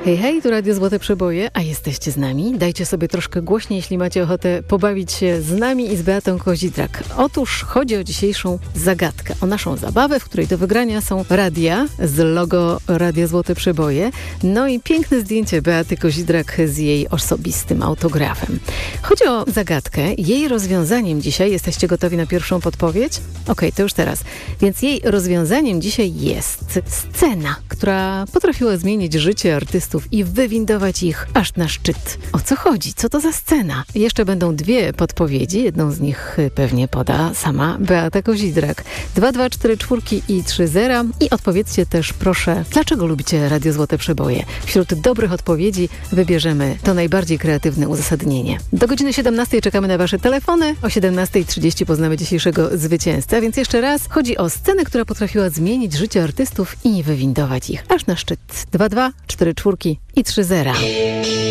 Hej, hej, tu Radio Złote Przeboje, a jesteście z nami? Dajcie sobie troszkę głośniej, jeśli macie ochotę pobawić się z nami i z Beatą Kozidrak. Otóż chodzi o dzisiejszą zagadkę, o naszą zabawę, w której do wygrania są radia z logo Radia Złote Przeboje, no i piękne zdjęcie Beaty Kozidrak z jej osobistym autografem. Chodzi o zagadkę, jej rozwiązaniem dzisiaj, jesteście gotowi na pierwszą podpowiedź? Okej, to już teraz. Więc jej rozwiązaniem dzisiaj jest scena, która potrafiła zmienić życie artystów i wywindować ich aż na szczyt. O co chodzi? Co to za scena? Jeszcze będą dwie podpowiedzi. Jedną z nich pewnie poda sama Beata Kozidrak. 224 i 30. I odpowiedzcie też, proszę, dlaczego lubicie Radio Złote Przeboje? Wśród dobrych odpowiedzi wybierzemy to najbardziej kreatywne uzasadnienie. Do godziny 17 czekamy na wasze telefony. O 17:30 poznamy dzisiejszego zwycięzcę. Więc jeszcze raz, chodzi o scenę, która potrafiła zmienić życie artystów i wywindować ich aż na szczyt. 224 i 30.